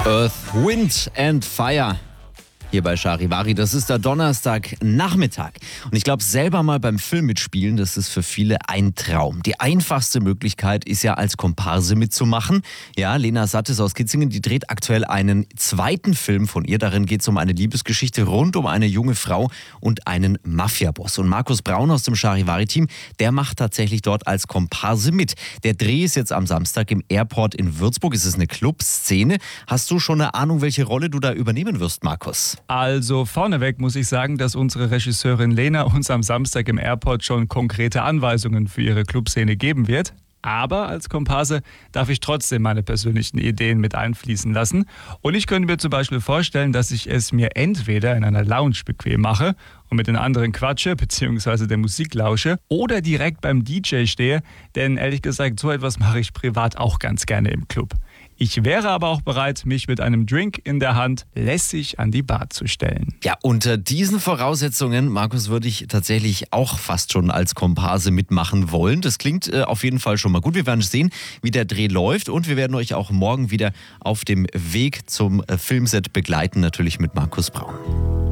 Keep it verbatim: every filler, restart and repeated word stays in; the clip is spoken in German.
Earth, Wind and Fire. Hier bei Charivari, das ist der Donnerstagnachmittag. Und ich glaube, selber mal beim Film mitspielen, das ist für viele ein Traum. Die einfachste Möglichkeit ist ja, als Komparse mitzumachen. Ja, Lena Sattes aus Kitzingen, die dreht aktuell einen zweiten Film von ihr. Darin geht es um eine Liebesgeschichte rund um eine junge Frau und einen Mafiaboss. Und Markus Braun aus dem Charivari-Team, der macht tatsächlich dort als Komparse mit. Der Dreh ist jetzt am Samstag im Airport in Würzburg. Es ist eine Clubszene. Hast du schon eine Ahnung, welche Rolle du da übernehmen wirst, Markus? Also vorneweg muss ich sagen, dass unsere Regisseurin Lena uns am Samstag im Airport schon konkrete Anweisungen für ihre Clubszene geben wird. Aber als Komparse darf ich trotzdem meine persönlichen Ideen mit einfließen lassen. Und ich könnte mir zum Beispiel vorstellen, dass ich es mir entweder in einer Lounge bequem mache und mit den anderen quatsche bzw. der Musik lausche oder direkt beim D J stehe. Denn ehrlich gesagt, so etwas mache ich privat auch ganz gerne im Club. Ich wäre aber auch bereit, mich mit einem Drink in der Hand lässig an die Bar zu stellen. Ja, unter diesen Voraussetzungen, Markus, würde ich tatsächlich auch fast schon als Komparse mitmachen wollen. Das klingt äh, auf jeden Fall schon mal gut. Wir werden sehen, wie der Dreh läuft und wir werden euch auch morgen wieder auf dem Weg zum äh, Filmset begleiten, natürlich mit Markus Braun.